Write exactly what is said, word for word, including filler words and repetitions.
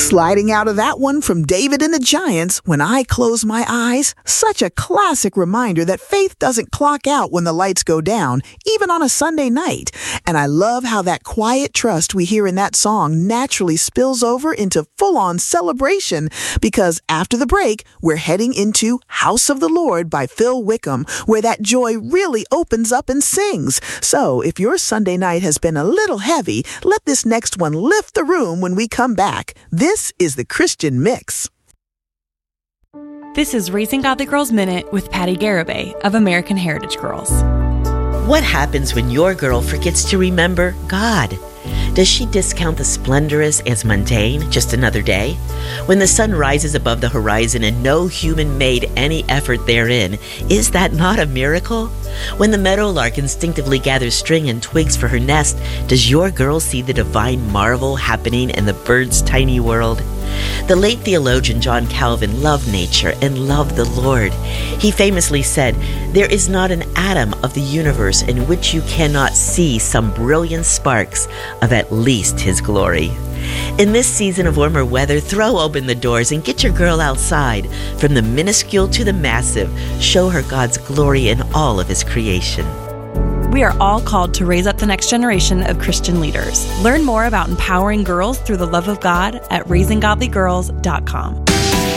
Sliding out of that one from David and the Giants, When I Close My Eyes, such a classic reminder that faith doesn't clock out when the lights go down, even on a Sunday night. And I love how that quiet trust we hear in that song naturally spills over into full-on celebration, because after the break, we're heading into House of the Lord by Phil Wickham, where that joy really opens up and sings. So if your Sunday night has been a little heavy, let this next one lift the room when we come back. This is the Christian Mix. This is Raising Godly Girls Minute with Patty Garibay of American Heritage Girls. What happens when your girl forgets to remember God? Does she discount the splendorous as mundane, just another day? When the sun rises above the horizon and no human made any effort therein, is that not a miracle? When the meadowlark instinctively gathers string and twigs for her nest, does your girl see the divine marvel happening in the bird's tiny world? The late theologian John Calvin loved nature and loved the Lord. He famously said, "There is not an atom of the universe in which you cannot see some brilliant sparks of at least His glory." In this season of warmer weather, throw open the doors and get your girl outside. From the minuscule to the massive, show her God's glory in all of His creation. We are all called to raise up the next generation of Christian leaders. Learn more about empowering girls through the love of God at raising godly girls dot com.